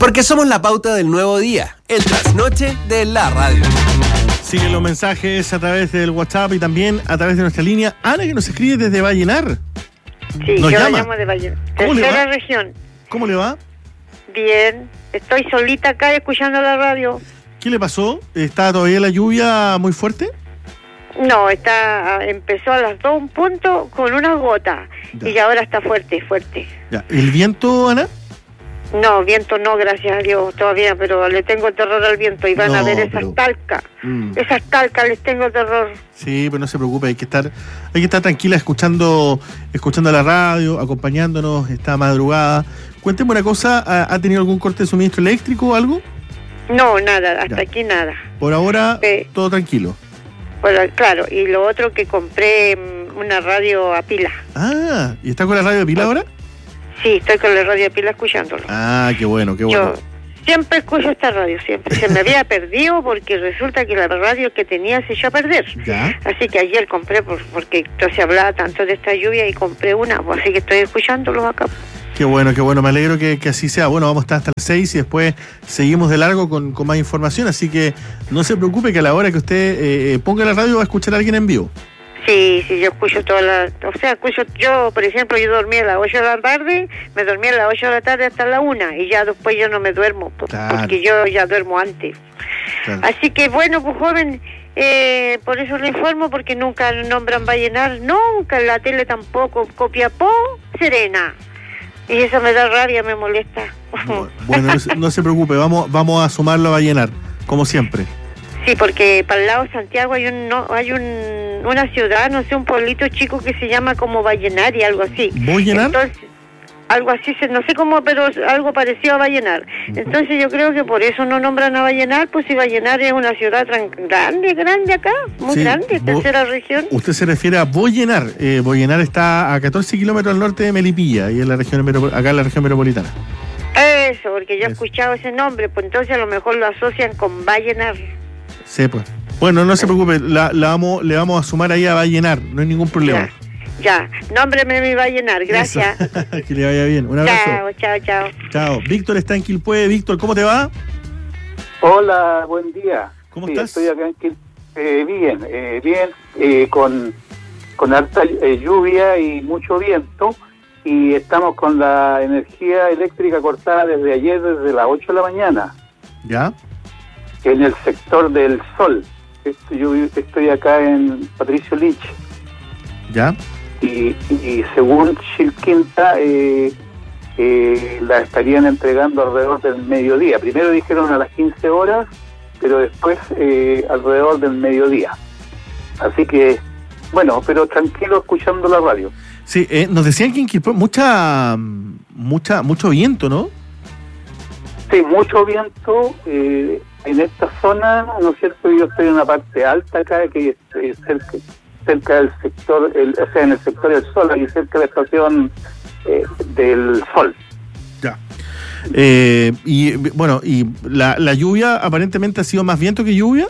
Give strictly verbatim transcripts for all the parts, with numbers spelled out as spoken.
Porque somos la pauta del nuevo día, el trasnoche de la radio. Siguen los mensajes a través del WhatsApp y también a través de nuestra línea. Ana, que nos escribe desde Vallenar. Sí, ¿Nos yo llama? llamo de Vallenar. ¿Cómo le Tercera va? región. ¿Cómo le va? Bien, estoy solita acá escuchando la radio. ¿Qué le pasó? ¿Está todavía la lluvia muy fuerte? No, está empezó a las dos un punto con una gota Ya. y ahora está fuerte, fuerte. Ya. ¿El viento, Ana? No, viento no, gracias a Dios, todavía, pero le tengo terror al viento y van No, a ver esas pero- talcas. Mm. Esas talcas les tengo terror. Sí, pero no se preocupe, hay que estar, hay que estar tranquila escuchando, escuchando la radio, acompañándonos esta madrugada. Cuénteme una cosa, ¿ha, ha tenido algún corte de suministro eléctrico o algo? No, nada, hasta Ya. aquí nada. Por ahora, Sí. todo tranquilo. Bueno, claro, y lo otro que compré mm, una radio a pila. Ah, ¿y está con la radio de pila ahora? Sí, estoy con la radio a pila escuchándolo. Ah, qué bueno, qué bueno. Yo siempre escucho esta radio, siempre. Se me había perdido porque resulta que la radio que tenía se echó a perder. Ya. Así que ayer compré, por, porque no se hablaba tanto de esta lluvia y compré una, pues, así que estoy escuchándolos acá. Qué bueno, qué bueno, me alegro que, que así sea. Bueno, vamos a estar hasta las seis y después seguimos de largo con, con más información, así que no se preocupe que a la hora que usted eh, ponga la radio va a escuchar a alguien en vivo. Sí, sí, yo escucho toda la... O sea, escucho... Yo, por ejemplo, yo dormí a las ocho de la tarde, me dormí a las ocho de la tarde hasta la una y ya después yo no me duermo, po- Claro. porque yo ya duermo antes. Claro. Así que, bueno, pues joven, eh, por eso le informo, porque nunca nombran Vallenar, nunca en la tele tampoco, Copiapó, Serena. Y eso me da rabia, me molesta. Bueno, no se, no se preocupe, vamos, vamos a sumarlo a Vallenar, como siempre. Sí, porque para el lado de Santiago hay un no, hay un una ciudad, no sé, un pueblito chico que se llama como Vallenar y algo así. ¿Vallenar? Entonces, algo así, se- no sé cómo, pero es algo parecido a Vallenar. Entonces yo creo que por eso no nombran a Vallenar, pues si Vallenar es una ciudad tran- grande, grande acá, muy Sí, grande, vo- tercera región. Usted se refiere a Vallenar. Eh, Vallenar está a catorce kilómetros al norte de Melipilla, y en la región metro- acá en la región metropolitana. Eso, porque yo he Eso. escuchado ese nombre, pues entonces a lo mejor lo asocian con Vallenar. Sí, pues. Bueno, no se preocupe, la, la vamos, le vamos a sumar ahí a Vallenar, no hay ningún problema. Ya, ya, nómbreme mi Vallenar, gracias. Eso. Que le vaya bien. Un abrazo. Chao, chao, chao. Chao. Víctor está en Quilpué. Víctor, ¿cómo te va? Hola, buen día. ¿Cómo Sí, estás? Estoy acá en Quil- eh, bien, eh, bien, eh, con, con harta eh, lluvia y mucho viento, y estamos con la energía eléctrica cortada desde ayer, desde las ocho de la mañana, ¿Ya? en el sector del Sol. Estoy, yo vi- estoy acá en Patricio Lich, ¿Ya? y, y según Chilquinta, eh, eh, la estarían entregando alrededor del mediodía. Primero dijeron a las quince horas, pero después eh, alrededor del mediodía. Así que, bueno, pero tranquilo escuchando la radio. Sí, eh, nos decían que en Quilpué mucha, mucha, mucho viento, ¿no? Sí, mucho viento eh, en esta zona, ¿no es cierto? Yo estoy en una parte alta acá, que es, es cerca, cerca del sector, el, o sea, en el sector del Sol, ahí cerca de la estación eh, del Sol. Ya. Eh, y bueno, y la, la lluvia aparentemente ha sido más viento que lluvia.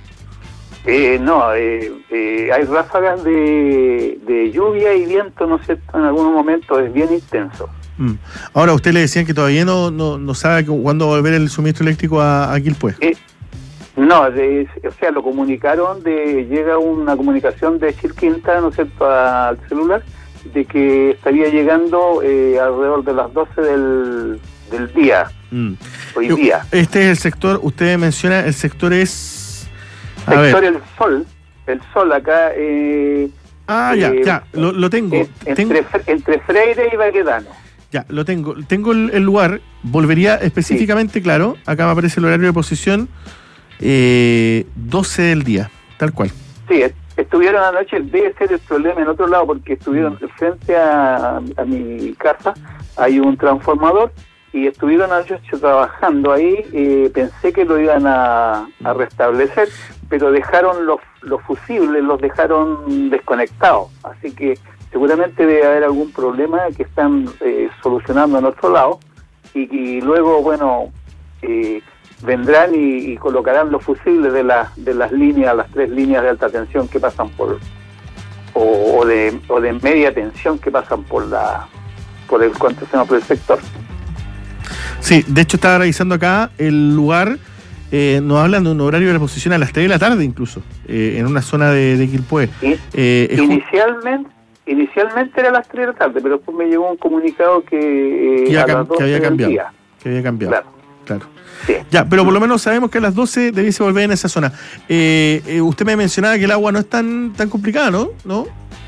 Eh, no, eh, eh, hay ráfagas de, de lluvia y viento, ¿no es cierto? En algunos momentos es bien intenso. Mm. Ahora, usted le decían que todavía no, no, no sabe cu- cuándo va a volver el suministro eléctrico a, a Quilpué. Eh, no, de, o sea, lo comunicaron, de llega una comunicación de Chilquinta, ¿no es cierto?, al celular, de que estaría llegando eh, alrededor de las doce del, del día, Mm. hoy Yo- día. Este es el sector, usted menciona, el sector es... A Sector ver. El Sol, el Sol acá... Eh, Ah, ya, eh, ya, lo, lo tengo. eh, tengo. entre, Fre- entre Freire y Baquedano. Ya, lo tengo. Tengo el, el lugar. Volvería específicamente, claro. Acá me aparece el horario de posición. Eh, doce del día, tal cual. Sí, est- estuvieron anoche, debe ser el problema en otro lado, porque estuvieron frente a, a mi casa, hay un transformador, y estuvieron anoche trabajando ahí. Eh, pensé que lo iban a, a restablecer, pero dejaron los, los fusibles, los dejaron desconectados, así que seguramente debe haber algún problema que están eh, solucionando en otro lado, y, y luego, bueno, eh, vendrán y, y colocarán los fusibles de, la, de las líneas, las tres líneas de alta tensión que pasan por, o, o de o de media tensión que pasan por la por el, ¿cuánto se llama?, por el sector. Sí, de hecho estaba revisando acá el lugar, eh, nos hablan de un horario de reposición a las tres de la tarde incluso, eh, en una zona de, de Quilpué. Eh, inicialmente inicialmente era a las tres de la tarde, pero después me llegó un comunicado que, eh, que, a cam- las doce que había cambiado. día. Que había cambiado. Claro. Claro. Sí. Ya, pero por lo menos sabemos que a las doce debiese volver en esa zona. Eh, eh, usted me mencionaba que el agua no es tan tan complicada, ¿no? ¿No?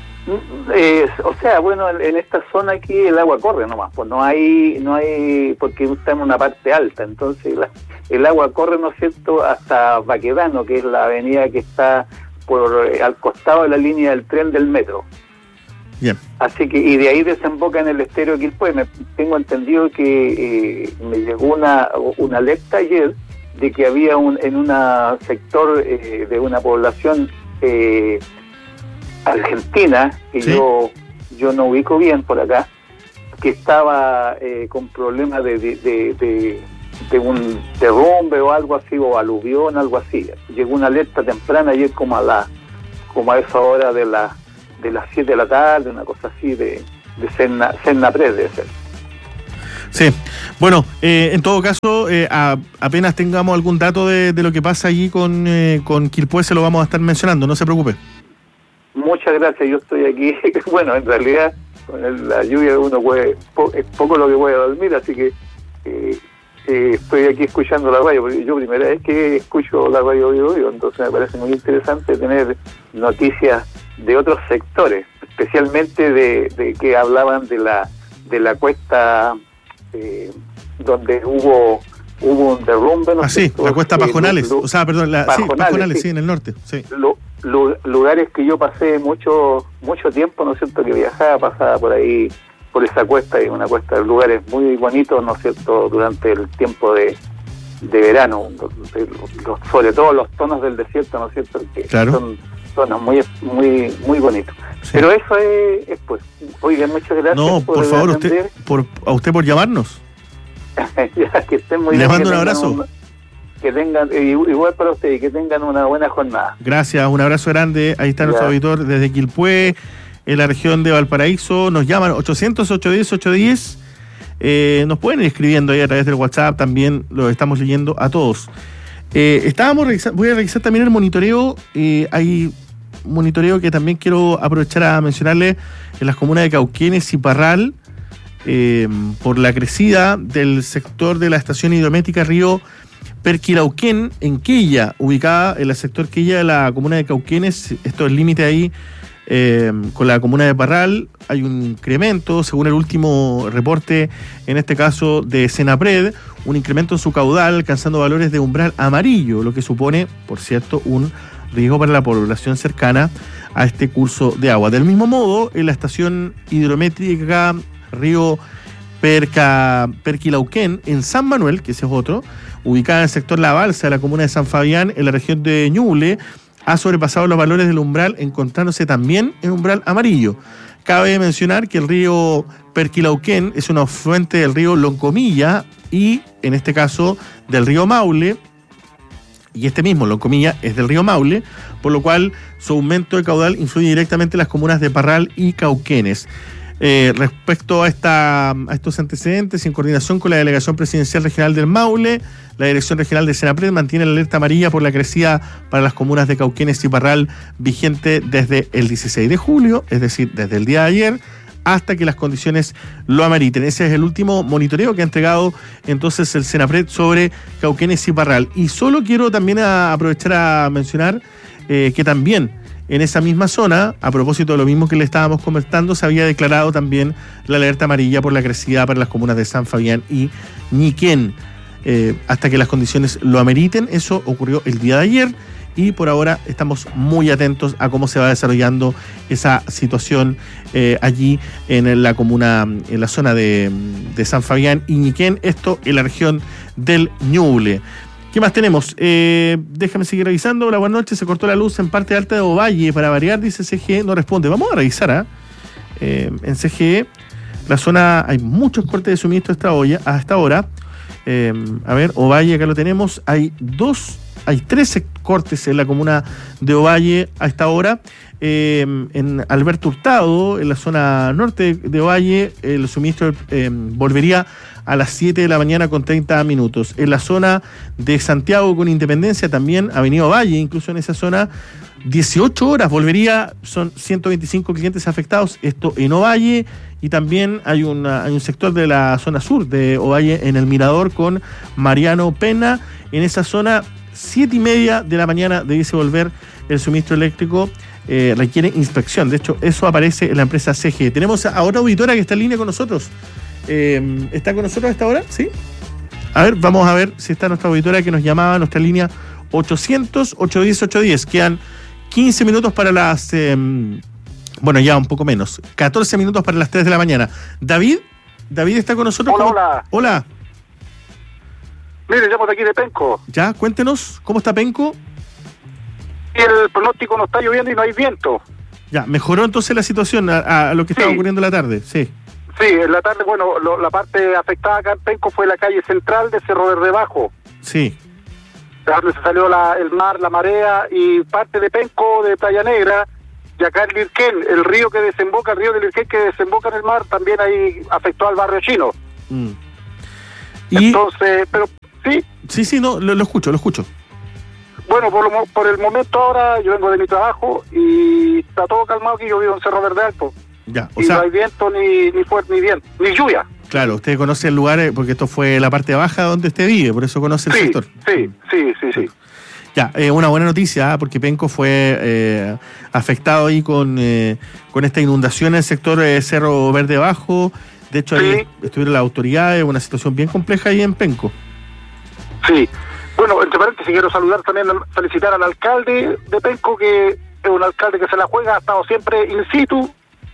Eh, o sea, bueno, en, en esta zona aquí el agua corre nomás, pues no hay, no hay, porque está en una parte alta, entonces la, el agua corre, ¿no es cierto?, hasta Baquedano, que es la avenida que está por eh, al costado de la línea del tren del metro. Bien. Así que, y de ahí desemboca en el estero de Quilpué. Me, tengo entendido que eh, me llegó una, una alerta ayer de que había un en un sector eh, de una población eh, argentina, que ¿sí? yo yo no ubico bien por acá, que estaba eh, con problemas de, de, de, de, de un derrumbe o algo así, o aluvión, algo así. Llegó una alerta temprana ayer como a la como a esa hora de la de las siete de la tarde, una cosa así de, de Senna, Sennapred debe ser. Sí, bueno, eh, en todo caso, eh, a, apenas tengamos algún dato de, de lo que pasa allí con, eh, con Quilpué, se lo vamos a estar mencionando, no se preocupe. Muchas gracias, yo estoy aquí, bueno, en realidad con el, la lluvia uno puede, po, es poco lo que puede dormir, así que eh, eh, estoy aquí escuchando la radio, porque yo primera vez que escucho la radio Bio Bio, entonces me parece muy interesante tener noticias de otros sectores, especialmente de, de que hablaban de la de la cuesta eh, donde hubo hubo un derrumbe, ¿no? Ah, sí, la cuesta Pajonales, eh, o sea, perdón, la, Pajonales, sí, Pajonales, sí. sí, en el norte, sí. Lu, lu, lugares que yo pasé mucho mucho tiempo, ¿no es cierto?, que viajaba, pasaba por ahí, por esa cuesta, y una cuesta de lugares muy bonitos, ¿no es cierto?, durante el tiempo de, de verano, de, los, sobre todo los tonos del desierto, ¿no es cierto?, que claro. son zonas muy muy muy bonitos. Sí. Pero eso es, es pues, oiga, muchas gracias. No, por, por favor, usted, por, a usted por llamarnos. Ya, que estén muy Le bien. Le mando un abrazo. Un, que tengan, igual para ustedes, que tengan una buena jornada. Gracias, un abrazo grande. Ahí está ya. Nuestro auditor desde Quilpué, en la región de Valparaíso. Nos llaman ochocientos, ochocientos diez, ochocientos diez. Eh, nos pueden ir escribiendo ahí a través del WhatsApp, también lo estamos leyendo a todos. Eh, estábamos revisando, voy a revisar también el monitoreo. Eh, hay monitoreo que también quiero aprovechar a mencionarle en las comunas de Cauquenes y Parral, eh, por la crecida del sector de la estación hidrométrica Río Perquilauquén en Quilla, ubicada en el sector Quilla de la comuna de Cauquenes. Esto es límite ahí eh, con la comuna de Parral. Hay un incremento, según el último reporte, en este caso de Senapred, un incremento en su caudal, alcanzando valores de umbral amarillo, lo que supone, por cierto, un riesgo para la población cercana a este curso de agua. Del mismo modo, en la estación hidrométrica Río Perca, Perquilauquén, en San Manuel, que ese es otro, ubicada en el sector La Balsa de la comuna de San Fabián, en la región de Ñuble, ha sobrepasado los valores del umbral, encontrándose también en umbral amarillo. Cabe mencionar que el río Perquilauquén es una afluente del río Loncomilla y, en este caso, del río Maule, y este mismo, Loncomilla, es del río Maule, por lo cual su aumento de caudal influye directamente en las comunas de Parral y Cauquenes. Eh, respecto a, esta, a estos antecedentes, en coordinación con la Delegación Presidencial Regional del Maule, la Dirección Regional de Senapred mantiene la alerta amarilla por la crecida para las comunas de Cauquenes y Parral, vigente desde el dieciséis de julio, es decir, desde el día de ayer, hasta que las condiciones lo ameriten. Ese es el último monitoreo que ha entregado entonces el Senapred sobre Cauquenes y Parral. Y solo quiero también a aprovechar a mencionar eh, que también en esa misma zona, a propósito de lo mismo que le estábamos comentando, se había declarado también la alerta amarilla por la crecida para las comunas de San Fabián y Ñiquén, eh, hasta que las condiciones lo ameriten. Eso ocurrió el día de ayer y por ahora estamos muy atentos a cómo se va desarrollando esa situación eh, allí en la comuna, en la zona de, de San Fabián y Ñiquén, esto en la región del Ñuble. ¿Qué más tenemos? Eh, déjame seguir revisando. Hola, buenas noches. Se cortó la luz en parte alta de Ovalle. Para variar, dice C G E, no responde. Vamos a revisar, ¿eh? Eh, en C G E, la zona, hay muchos cortes de suministro hasta, hoy, hasta ahora. Eh, a ver, Ovalle, acá lo tenemos. Hay dos, hay trece cortes en la comuna de Ovalle a esta hora. Eh, en Alberto Hurtado, en la zona norte de Ovalle, el suministro eh, volvería a las siete de la mañana con treinta minutos. En la zona de Santiago con Independencia, también Avenida Valle, incluso en esa zona, dieciocho horas, volvería, son ciento veinticinco clientes afectados, esto en Ovalle, y también hay, una, hay un sector de la zona sur de Ovalle en el Mirador con Mariano Pena. En esa zona, siete y media de la mañana debiese volver el suministro eléctrico, eh, requiere inspección. De hecho, eso aparece en la empresa C G. Tenemos a otra auditora que está en línea con nosotros. Eh, ¿Está con nosotros a esta hora? ¿Sí? A ver, vamos a ver si está nuestra auditora que nos llamaba a nuestra línea ochocientos, ochocientos diez, ochocientos diez. Quedan quince minutos para las... Eh, bueno, ya un poco menos. catorce minutos para las tres de la mañana. David, David está con nosotros. Hola, hola. Hola. Mire, llamo de aquí de Penco. Ya, cuéntenos, ¿cómo está Penco? El pronóstico no está lloviendo y no hay viento. Ya, mejoró entonces la situación a, a lo que estaba Sí. ocurriendo en la tarde, sí. Sí, en la tarde, bueno, lo- la parte afectada acá en Penco fue la calle central de Cerro Verde Bajo, Sí, de donde se salió la, el mar, la marea, y parte de Penco, de Playa Negra, y acá el Lirquén, el río que desemboca, el río del Lirquén que desemboca en el mar, también ahí afectó al barrio chino. Mm. Y, Entonces, pero sí, sí, sí, no, lo, lo escucho, lo escucho. bueno, por, lo mo- por el momento ahora yo vengo de mi trabajo y está todo calmado aquí, yo vivo en Cerro Verde Alto. Ya, o Y sea, no hay viento, ni, ni fuerte, ni viento, ni lluvia. claro, usted conoce el lugar, eh, porque esto fue la parte baja donde usted vive, por eso conoce el Sí, sector. sí, sí, sí, sí. Ya, eh, una buena noticia, ¿ah? Porque Penco fue eh, afectado ahí con, eh, con esta inundación en el sector eh, Cerro Verde Bajo. De hecho, ahí Sí. estuvieron las autoridades, una situación bien compleja ahí en Penco. Sí. Bueno, entre paréntesis, quiero saludar también, felicitar al alcalde de Penco, que es un alcalde que se la juega, ha estado siempre in situ,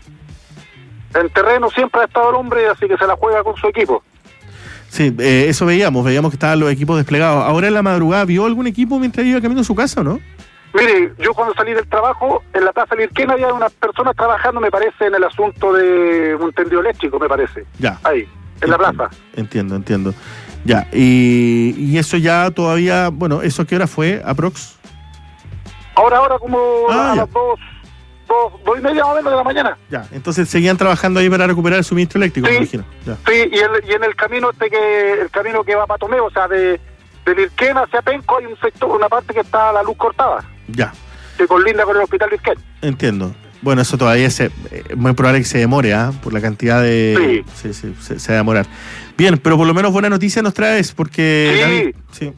en terreno siempre ha estado el hombre, así que se la juega con su equipo. Sí, eh, eso veíamos, veíamos que estaban los equipos desplegados. Ahora en la madrugada, ¿vio algún equipo mientras iba camino a su casa o no? Mire, yo cuando salí del trabajo, en la Plaza Lirquén había unas personas trabajando, me parece, en el asunto de un tendido eléctrico, me parece. Ya. Ahí, en la plaza. Entiendo, entiendo. Ya, y, y eso ya todavía, bueno, ¿eso a qué hora fue, aprox? Ahora, ahora como Ah, a ya. las dos, dos, dos y media más o menos de la mañana. Ya, entonces seguían trabajando ahí para recuperar el suministro eléctrico, Sí. me imagino. Ya. Sí, y, el, y en el camino este que el camino que va para Tomeo, o sea, de, de Lirquén hacia Penco hay un sector, una parte que está la luz cortada, Ya, que colinda con el hospital Lirquén. entiendo. Bueno, eso todavía es eh, muy probable que se demore, ¿ah? Por la cantidad de... Sí, sí, se, se va a demorar. Bien, pero por lo menos buena noticia nos traes, porque... Sí. David, sí.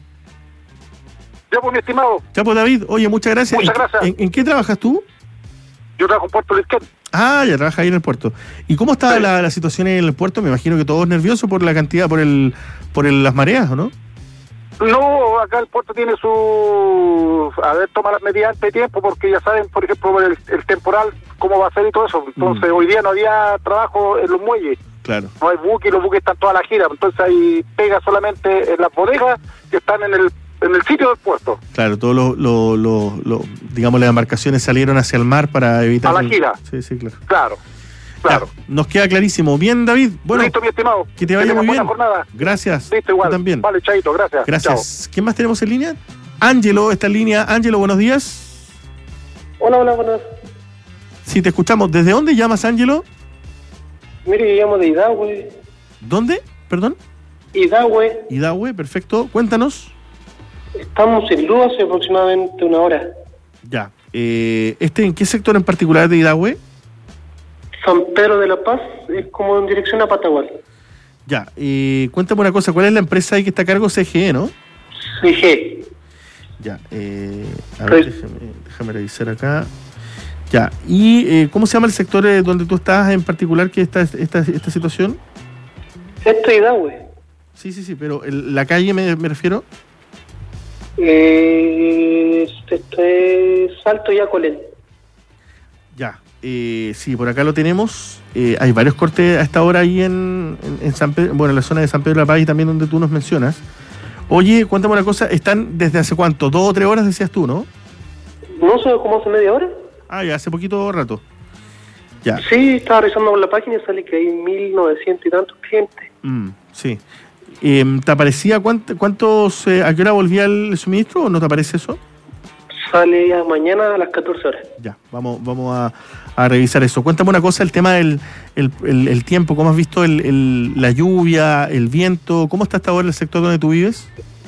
Ya pues, mi estimado, Ya pues, David, oye, muchas gracias. Muchas ¿En- gracias. ¿En, en qué trabajas tú? yo trabajo en Puerto Lirquén. Ah, ya trabajas ahí en el puerto. ¿Y cómo está Sí. la, la situación en el puerto? Me imagino que todos nerviosos por la cantidad, por el por el, las mareas, ¿o no? No, acá el puerto tiene su... A ver, toma las medidas antes de tiempo, porque ya saben, por ejemplo, el, el temporal, cómo va a ser y todo eso. Entonces, Mm. hoy día no había trabajo en los muelles. Claro. No hay buques, los buques están toda la gira. Entonces, hay pega solamente en las bodegas que están en el en el sitio del puerto. Claro, todos los, los, los, los, digamos, las embarcaciones salieron hacia el mar para evitar... A la el- gira. Sí, sí, claro. Claro, claro. Ya, nos queda clarísimo. Bien, David. Bueno, Listo, mi estimado. que te vaya tengas muy buena bien. jornada. Gracias. Listo, igual. Tú también. Vale, chaito, gracias. Gracias. ¿Quién más tenemos en línea? Ángelo está en línea. Ángelo, buenos días. Hola, hola, buenas. Sí, te escuchamos. ¿Desde dónde llamas, Ángelo? Mire, yo llamo de Idahue. ¿Dónde? Perdón. Idahue, Idahue, perfecto. Cuéntanos. estamos en luz hace aproximadamente una hora. Ya. Eh, ¿Este en qué sector en particular de Idahue? San Pedro de la Paz es como en dirección a Patagual. Ya. Eh, cuéntame una cosa. ¿Cuál es la empresa ahí que está a cargo? C G E, ¿no? C G. Ya. Eh, a ver, Pues- déjame, déjame revisar acá. Ya. ¿Y eh, cómo se llama el sector eh, donde tú estás en particular que está esta, esta situación? Esto es Idahue. Sí, sí, sí, pero el- la calle me, me refiero. Eh, esto es Salto y Acolén. Ya, eh, sí, por acá lo tenemos. Eh, hay varios cortes a esta hora ahí en, en, en San Pedro, bueno, en la zona de San Pedro de la Paz y también donde tú nos mencionas. Oye, cuéntame una cosa, ¿están desde hace cuánto? ¿Dos o tres horas decías tú, no? ¿No sé cómo hace media hora? Ah, ya, hace poquito rato. Ya, Sí, estaba revisando por la página y sale que hay mil novecientos y tantos clientes. mm, sí. Eh, ¿Te aparecía cuánt- cuántos, eh, a qué hora volvía el suministro o no te aparece eso? sale ya mañana a las catorce horas. Ya, vamos, vamos a, a revisar eso. Cuéntame una cosa, el tema del el, el, el tiempo, ¿cómo has visto el, el, la lluvia, el viento? ¿Cómo está hasta ahora el sector donde tú vives?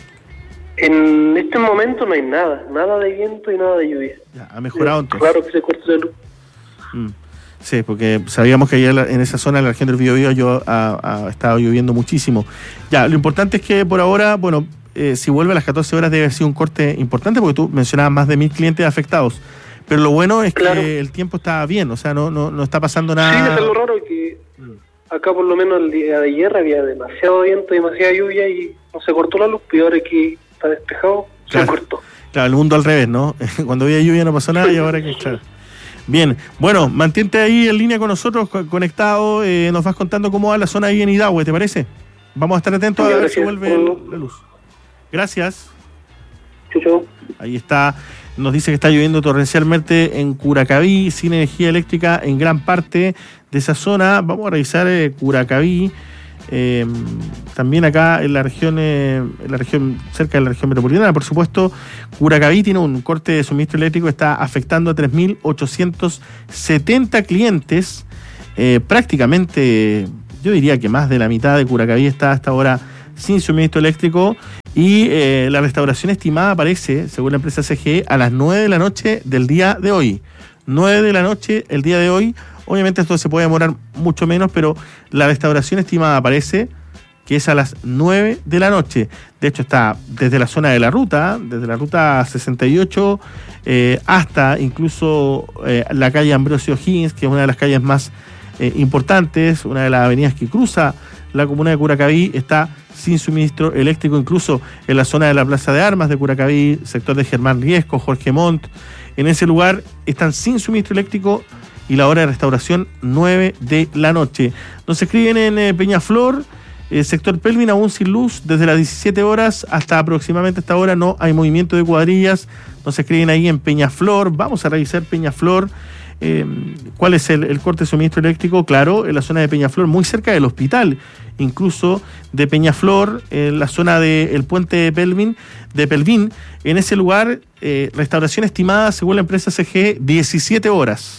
En este momento no hay nada, nada de viento y nada de lluvia. Ya, ha mejorado entonces. Claro que se corta la luz. Mm. Sí, porque sabíamos que allá en esa zona, en la región del Biobío, yo ha, ha estado lloviendo muchísimo. Ya, lo importante es que por ahora, bueno, eh, si vuelve a las catorce horas debe haber sido un corte importante, porque tú mencionabas más de mil clientes afectados. Pero lo bueno es claro. que el tiempo está bien, o sea, no no, no está pasando nada. Sí, es lo raro que acá por lo menos el día de ayer había demasiado viento, demasiada lluvia y no se cortó la luz, peor es que está despejado, claro. se cortó. Claro, el mundo al revés, ¿no? Cuando había lluvia no pasó nada y ahora que claro. Bien, bueno, mantente ahí en línea con nosotros, conectado, eh, nos vas contando cómo va la zona ahí en Idahue, ¿te parece? Vamos a estar atentos sí, a ver si vuelve el, la luz. Gracias. Chucho. Ahí está, nos dice que está lloviendo torrencialmente en Curacaví, sin energía eléctrica en gran parte de esa zona. Vamos a revisar eh, Curacaví. Eh, también acá en la región eh, en la región cerca de la región metropolitana, por supuesto, Curacaví tiene un corte de suministro eléctrico, está afectando a tres mil ochocientos setenta clientes, eh, prácticamente yo diría que más de la mitad de Curacaví está hasta ahora sin suministro eléctrico y eh, la restauración estimada aparece, según la empresa C G E, a las nueve de la noche del día de hoy. nueve de la noche el día de hoy. Obviamente esto se puede demorar mucho menos, pero la restauración estimada aparece que es a las nueve de la noche. De hecho está desde la zona de la ruta, desde la ruta sesenta y ocho eh, hasta incluso eh, la calle Ambrosio Higgins, que es una de las calles más eh, importantes, una de las avenidas que cruza la comuna de Curacaví, está sin suministro eléctrico, incluso en la zona de la Plaza de Armas de Curacaví, sector de Germán Riesco, Jorge Montt. En ese lugar están sin suministro eléctrico y la hora de restauración nueve de la noche. Nos escriben en eh, Peñaflor, el sector Pelvin aún sin luz, desde las diecisiete horas hasta aproximadamente esta hora no hay movimiento de cuadrillas. Nos escriben ahí en Peñaflor, vamos a revisar Peñaflor. Eh, ¿Cuál es el, el corte de suministro eléctrico? Claro, en la zona de Peñaflor, muy cerca del hospital, incluso de Peñaflor, en la zona del puente de Pelvin, de Pelvin. En ese lugar, eh, restauración estimada, según la empresa C G E, diecisiete horas.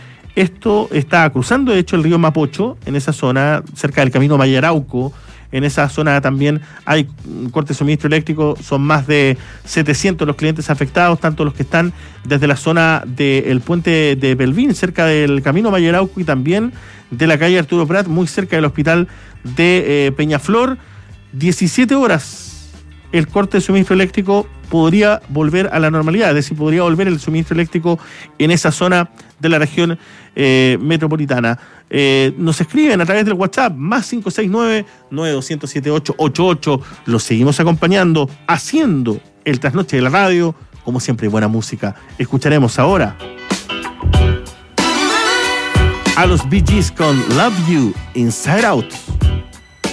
Esto está cruzando, de hecho, el río Mapocho, en esa zona, cerca del camino Mayarauco. En esa zona también hay un corte de suministro eléctrico, son más de setecientos los clientes afectados, tanto los que están desde la zona del puente de Pelvin, cerca del camino Mayarauco, y también de la calle Arturo Prat, muy cerca del hospital de eh, Peñaflor. diecisiete horas el corte de suministro eléctrico podría volver a la normalidad, es decir, podría volver el suministro eléctrico en esa zona de la región eh, metropolitana. Eh, nos escriben a través del WhatsApp, más cinco seis nueve, nueve dos cero siete, ocho ocho ocho. Los seguimos acompañando, haciendo el trasnoche de la radio, como siempre, buena música. Escucharemos ahora a los Bee Gees con Love You Inside Out.